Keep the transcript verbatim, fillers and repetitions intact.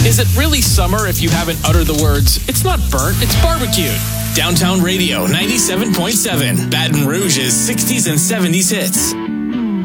Is it really summer if you haven't uttered the words, "It's not burnt, it's barbecued"? Downtown Radio ninety-seven point seven, Baton Rouge's sixties and seventies hits.